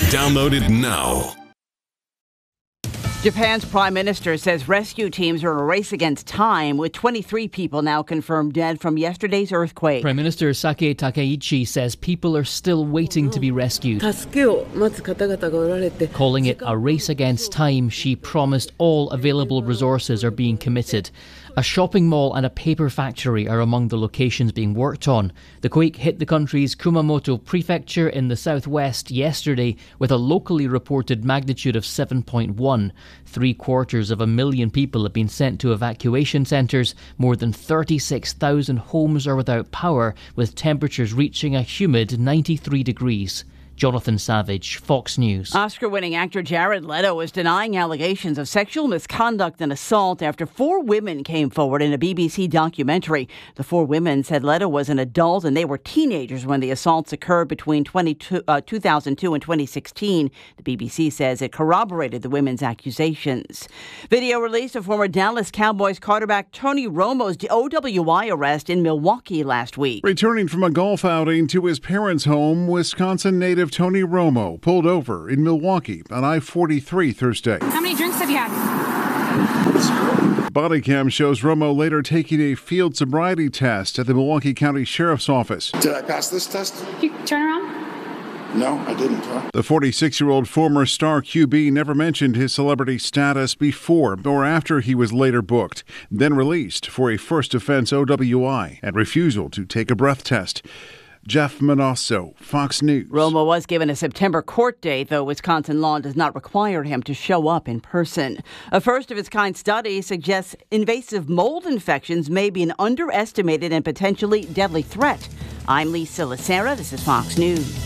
Download it now. Japan's prime minister says rescue teams are in a race against time, with 23 people now confirmed dead from yesterday's earthquake. Prime Minister Sake Takaichi says people are still waiting to be rescued. Calling it a race against time, she promised all available resources are being committed. A shopping mall and a paper factory are among the locations being worked on. The quake hit the country's Kumamoto prefecture in the southwest yesterday with a locally reported magnitude of 7.1. 750,000 people have been sent to evacuation centres. More than 36,000 homes are without power, with temperatures reaching a humid 93 degrees. Jonathan Savage, Fox News. Oscar-winning actor Jared Leto is denying allegations of sexual misconduct and assault after 4 women came forward in a BBC documentary. The 4 women said Leto was an adult and they were teenagers when the assaults occurred between 2002 and 2016. The BBC says it corroborated the women's accusations. Video released of former Dallas Cowboys quarterback Tony Romo's OWI arrest in Milwaukee last week. Returning from a golf outing to his parents' home, Wisconsin native Tony Romo pulled over in Milwaukee on I-43 Thursday. How many drinks have you had? Body cam shows Romo later taking a field sobriety test at the Milwaukee County Sheriff's Office. Did I pass this test? You turn around. No, I didn't. Huh? The 46-year-old former star QB never mentioned his celebrity status before or after he was later booked, then released for a first offense OWI and refusal to take a breath test. Jeff Manasso, Fox News. Romo was given a September court date, though Wisconsin law does not require him to show up in person. A first-of-its-kind study suggests invasive mold infections may be an underestimated and potentially deadly threat. I'm Lisa Lacera. This is Fox News.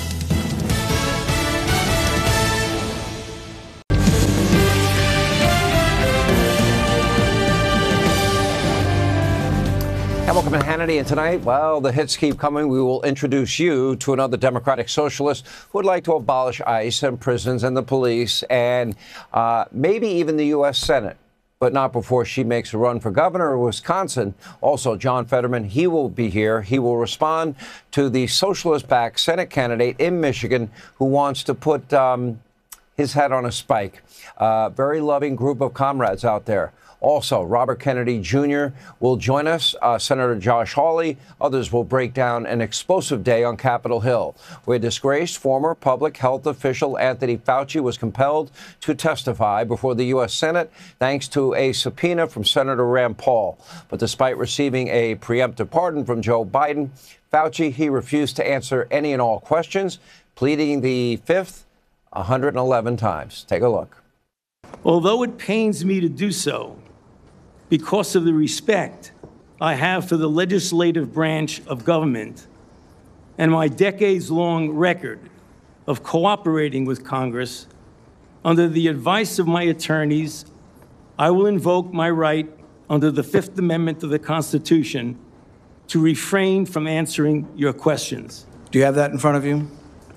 Welcome to Hannity, and tonight, well, the hits keep coming. We will introduce you to another Democratic socialist who would like to abolish ICE and prisons and the police and maybe even the U.S. Senate, but not before she makes a run for governor of Wisconsin. Also, John Fetterman, he will be here. He will respond to the socialist-backed Senate candidate in Michigan who wants to put his head on a spike. Very loving group of comrades out there. Also, Robert Kennedy Jr. will join us, Senator Josh Hawley. Others will break down an explosive day on Capitol Hill, where disgraced former public health official Anthony Fauci was compelled to testify before the U.S. Senate thanks to a subpoena from Senator Rand Paul. But despite receiving a preemptive pardon from Joe Biden, Fauci, he refused to answer any and all questions, pleading the fifth 111 times. Take a look. Although it pains me to do so, because of the respect I have for the legislative branch of government and my decades-long record of cooperating with Congress, under the advice of my attorneys, I will invoke my right under the Fifth Amendment of the Constitution to refrain from answering your questions. Do you have that in front of you?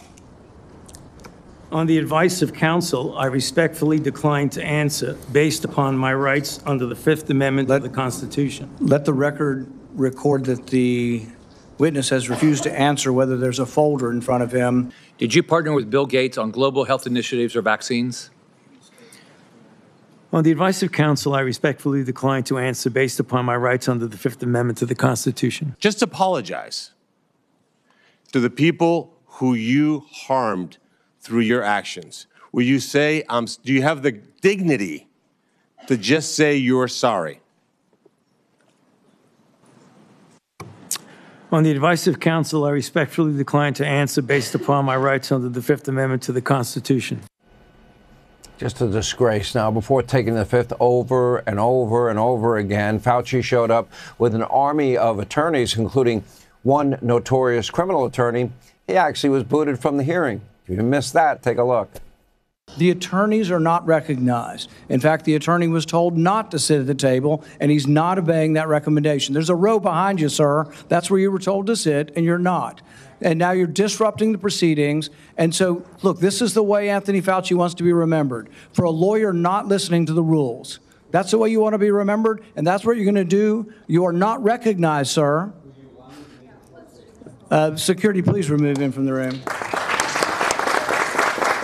On the advice of counsel, I respectfully decline to answer based upon my rights under the Fifth Amendment of the Constitution. Let the record record that the witness has refused to answer whether there's a folder in front of him. Did you partner with Bill Gates on global health initiatives or vaccines? On the advice of counsel, I respectfully decline to answer based upon my rights under the Fifth Amendment of the Constitution. Just apologize to the people who you harmed through your actions. Will you say, do you have the dignity to just say you're sorry? On the advice of counsel, I respectfully decline to answer based upon my rights under the Fifth Amendment to the Constitution. Just a disgrace. Now, before taking the fifth over and over and over again, Fauci showed up with an army of attorneys, including one notorious criminal attorney. He actually was booted from the hearing. If you missed that, take a look. The attorneys are not recognized. In fact, the attorney was told not to sit at the table, and he's not obeying that recommendation. There's a row behind you, sir. That's where you were told to sit, and you're not. And now you're disrupting the proceedings. And so, look, this is the way Anthony Fauci wants to be remembered, for a lawyer not listening to the rules. That's the way you want to be remembered, and that's what you're going to do. You are not recognized, sir. Security, please remove him from the room.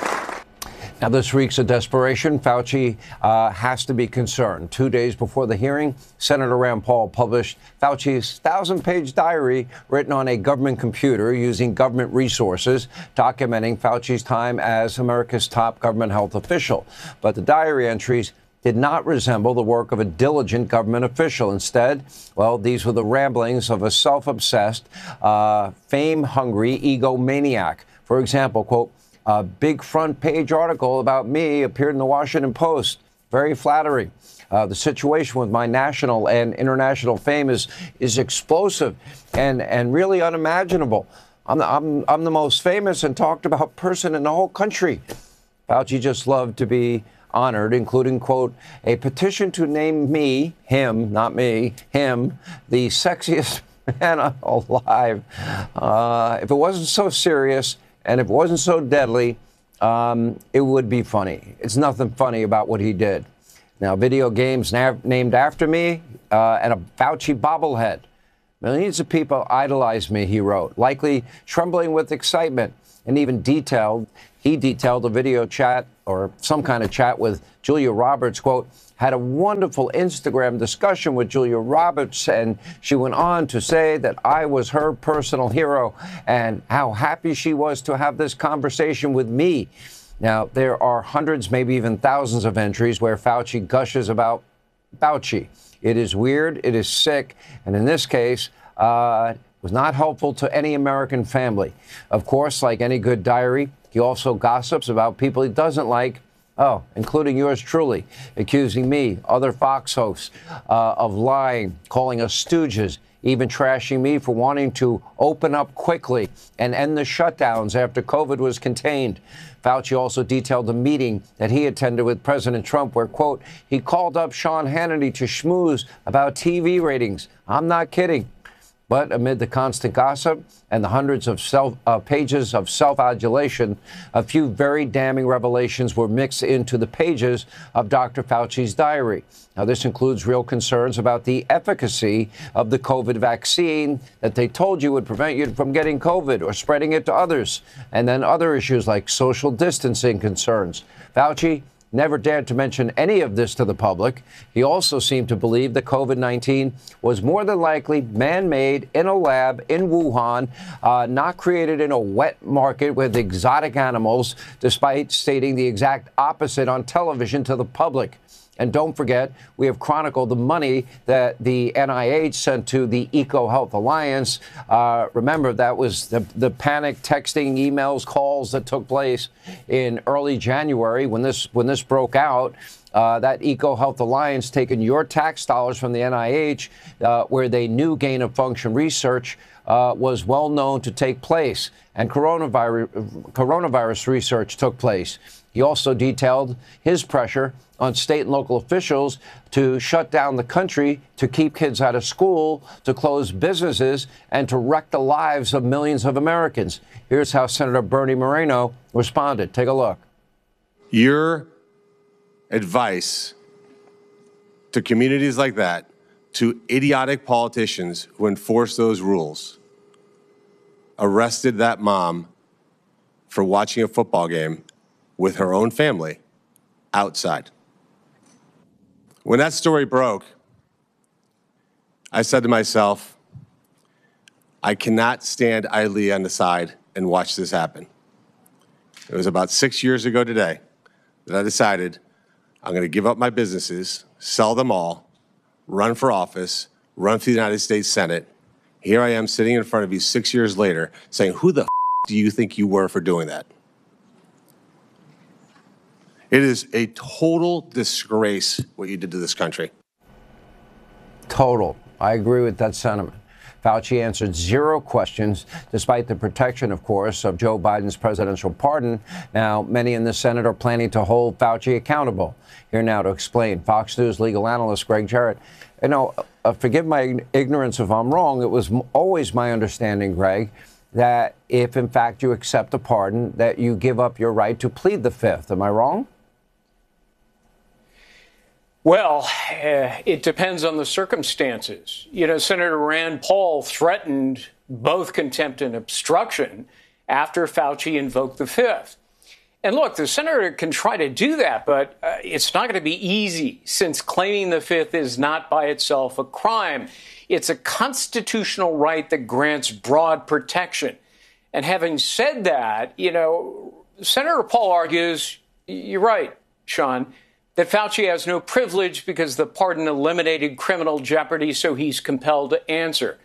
Now, this reeks of desperation. Fauci has to be concerned. 2 days before the hearing, Senator Rand Paul published Fauci's 1,000-page diary written on a government computer using government resources, documenting Fauci's time as America's top government health official. But the diary entries did not resemble the work of a diligent government official. Instead, well, these were the ramblings of a self-obsessed, fame-hungry egomaniac. For example, quote, a big front page article about me appeared in the Washington Post. Very flattering. The situation with my national and international fame is explosive and really unimaginable. I'm the most famous and talked about person in the whole country. Fauci just loved to be honored, including, quote, a petition to name me, him, not me, him, the sexiest man alive. If it wasn't so serious, and if it wasn't so deadly, it would be funny. It's nothing funny about what he did. Now, video games named after me and a Fauci bobblehead. Millions of people idolize me, he wrote, likely trembling with excitement. And even he detailed a video chat or some kind of chat with Julia Roberts, quote, had a wonderful Instagram discussion with Julia Roberts, and she went on to say that I was her personal hero and how happy she was to have this conversation with me. Now, there are hundreds, maybe even thousands of entries where Fauci gushes about Fauci. It is weird, it is sick, and in this case, was not helpful to any American family. Of course, like any good diary, he also gossips about people he doesn't like, including yours truly, accusing me, other Fox hosts, of lying, calling us stooges, even trashing me for wanting to open up quickly and end the shutdowns after COVID was contained. Fauci also detailed a meeting that he attended with President Trump where, quote, he called up Sean Hannity to schmooze about TV ratings. I'm not kidding. But amid the constant gossip and the hundreds of pages of self-adulation, a few very damning revelations were mixed into the pages of Dr. Fauci's diary. Now, this includes real concerns about the efficacy of the COVID vaccine that they told you would prevent you from getting COVID or spreading it to others, and then other issues like social distancing concerns. Fauci never dared to mention any of this to the public. He also seemed to believe that COVID-19 was more than likely man-made in a lab in Wuhan, not created in a wet market with exotic animals, despite stating the exact opposite on television to the public. And don't forget, we have chronicled the money that the NIH sent to the EcoHealth Alliance. Remember, that was the panic texting, emails, calls that took place in early January when this broke out. That EcoHealth Alliance taking your tax dollars from the NIH, where they knew gain-of-function research was well known to take place, and coronavirus research took place. He also detailed his pressure on state and local officials to shut down the country, to keep kids out of school, to close businesses, and to wreck the lives of millions of Americans. Here's how Senator Bernie Moreno responded. Take a look. Your advice to communities like that, to idiotic politicians who enforce those rules, arrested that mom for watching a football game with her own family outside. When that story broke, I said to myself, I cannot stand idly on the side and watch this happen. It was about 6 years ago today that I decided I'm going to give up my businesses, sell them all, run for office, run for the United States Senate. Here I am sitting in front of you 6 years later saying, who the do you think you were for doing that? It is a total disgrace what you did to this country. Total. I agree with that sentiment. Fauci answered 0 questions, despite the protection, of course, of Joe Biden's presidential pardon. Now, many in the Senate are planning to hold Fauci accountable. Here now to explain, Fox News legal analyst Greg Jarrett. You know, forgive my ignorance if I'm wrong. It was always my understanding, Greg, that if, in fact, you accept a pardon, that you give up your right to plead the Fifth. Am I wrong? Well, it depends on the circumstances. You know, Senator Rand Paul threatened both contempt and obstruction after Fauci invoked the Fifth. And look, the senator can try to do that, but it's not going to be easy, since claiming the Fifth is not by itself a crime. It's a constitutional right that grants broad protection. And having said that, Senator Paul argues, you're right, Sean, that Fauci has no privilege because the pardon eliminated criminal jeopardy, so he's compelled to answer.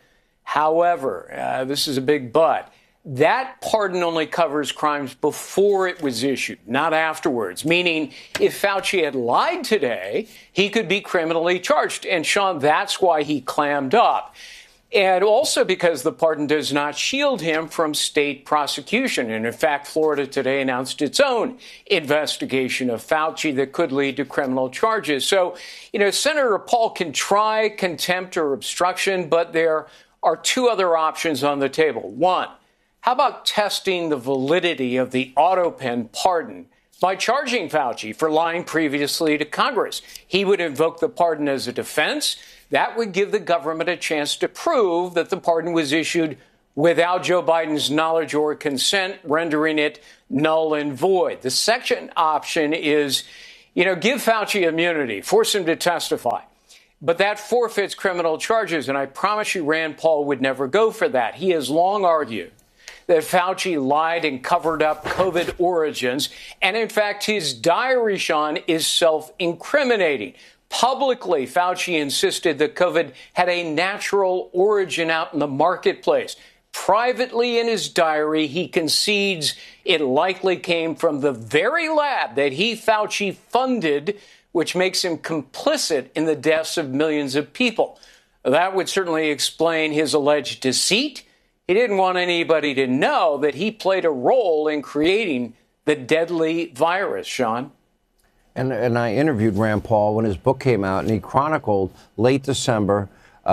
However, this is a big but. That pardon only covers crimes before it was issued, not afterwards, meaning if Fauci had lied today, he could be criminally charged. And, Sean, that's why he clammed up. And also because the pardon does not shield him from state prosecution. And in fact, Florida today announced its own investigation of Fauci that could lead to criminal charges. So, Senator Paul can try contempt or obstruction, but there are two other options on the table. One, how about testing the validity of the AutoPen pardon by charging Fauci for lying previously to Congress? He would invoke the pardon as a defense. That would give the government a chance to prove that the pardon was issued without Joe Biden's knowledge or consent, rendering it null and void. The second option is, give Fauci immunity, force him to testify. But that forfeits criminal charges, and I promise you Rand Paul would never go for that. He has long argued that Fauci lied and covered up COVID origins. And in fact, his diary, Sean, is self-incriminating. Publicly, Fauci insisted that COVID had a natural origin out in the marketplace. Privately in his diary, he concedes it likely came from the very lab that he, Fauci, funded, which makes him complicit in the deaths of millions of people. That would certainly explain his alleged deceit. He didn't want anybody to know that he played a role in creating the deadly virus, Sean. And I interviewed Rand Paul when his book came out, and he chronicled late December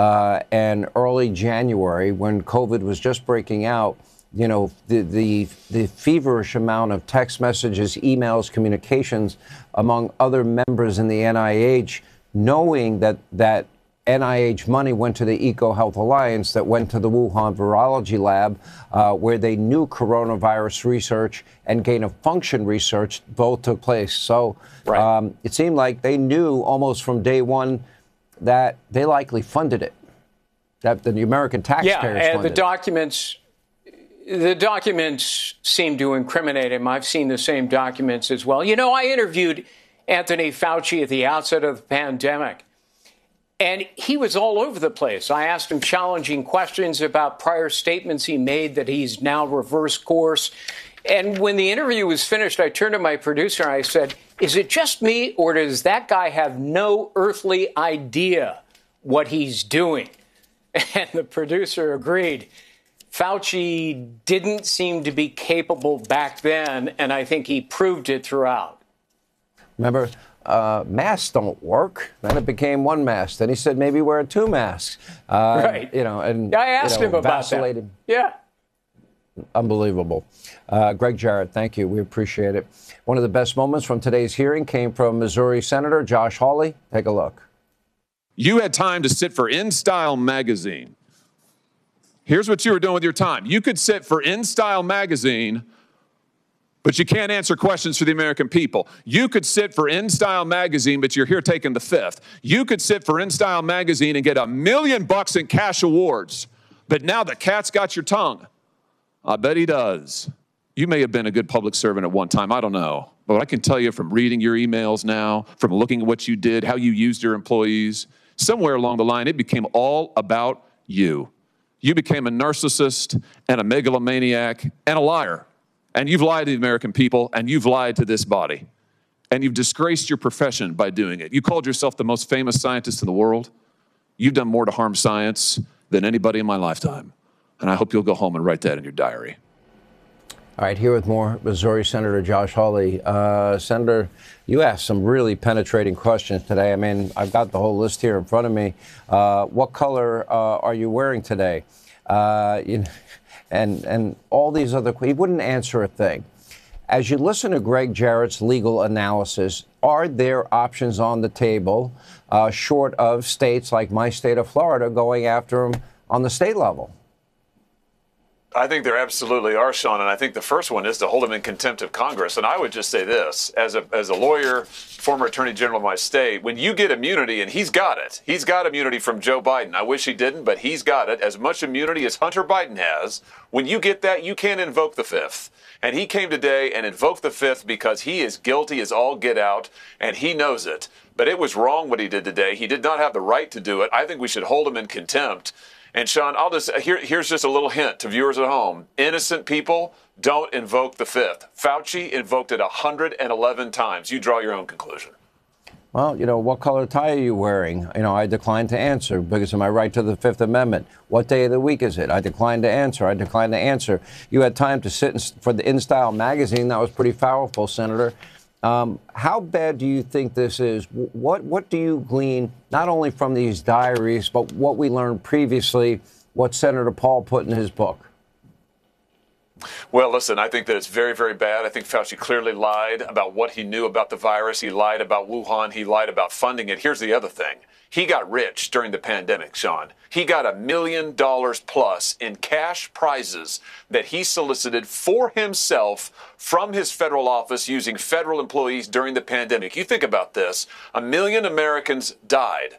and early January, when COVID was just breaking out, the feverish amount of text messages, emails, communications among other members in the NIH, knowing that NIH money went to the EcoHealth Alliance, that went to the Wuhan Virology Lab, where they knew coronavirus research and gain-of-function research both took place. So it seemed like they knew almost from day one that they likely funded it, that the American taxpayers funded it. The documents seem to incriminate him. I've seen the same documents as well. I interviewed Anthony Fauci at the outset of the pandemic, and he was all over the place. I asked him challenging questions about prior statements he made that he's now reversed course. And when the interview was finished, I turned to my producer and I said, is it just me, or does that guy have no earthly idea what he's doing? And the producer agreed. Fauci didn't seem to be capable back then, and I think he proved it throughout. Remember, masks don't work. Then it became one mask. Then he said maybe wear two masks. Right. And I asked him about that. Yeah. Unbelievable. Greg Jarrett, thank you. We appreciate it. One of the best moments from today's hearing came from Missouri Senator Josh Hawley. Take a look. You had time to sit for InStyle magazine. Here's what you were doing with your time. You could sit for InStyle magazine, but you can't answer questions for the American people. You could sit for InStyle magazine, but you're here taking the Fifth. You could sit for InStyle magazine and get $1 million in cash awards, but now the cat's got your tongue. I bet he does. You may have been a good public servant at one time. I don't know. But I can tell you from reading your emails now, from looking at what you did, how you used your employees, somewhere along the line, it became all about you. You became a narcissist and a megalomaniac and a liar. And you've lied to the American people, and you've lied to this body. And you've disgraced your profession by doing it. You called yourself the most famous scientist in the world. You've done more to harm science than anybody in my lifetime. And I hope you'll go home and write that in your diary. All right, here with more, Missouri Senator Josh Hawley. Senator, you asked some really penetrating questions today. I mean, I've got the whole list here in front of me. What color are you wearing today? And all these other questions. He wouldn't answer a thing. As you listen to Greg Jarrett's legal analysis, are there options on the table short of states like my state of Florida going after him on the state level? I think there absolutely are, Sean, and I think the first one is to hold him in contempt of Congress. And I would just say this, as a lawyer, former attorney general of my state, when you get immunity, and he's got it, he's got immunity from Joe Biden. I wish he didn't, but he's got it, as much immunity as Hunter Biden has. When you get that, you can't invoke the fifth. And he came today and invoked the fifth because he is guilty as all get out, and he knows it. But it was wrong what he did today. He did not have the right to do it. I think we should hold him in contempt. And Sean, here's just a little hint to viewers at home. Innocent people don't invoke the fifth. Fauci invoked it 111 times. You draw your own conclusion. Well, what color tie are you wearing? I declined to answer because of my right to the Fifth Amendment. What day of the week is it? I declined to answer. You had time to sit for the In Style magazine. That was pretty powerful, Senator. How bad do you think this is? What do you glean, not only from these diaries, but what we learned previously, what Senator Paul put in his book? Well, listen, I think that it's very, very bad. I think Fauci clearly lied about what he knew about the virus. He lied about Wuhan. He lied about funding it. Here's the other thing. He got rich during the pandemic, Sean. He got $1 million plus in cash prizes that he solicited for himself from his federal office using federal employees during the pandemic. You think about this. 1 million Americans died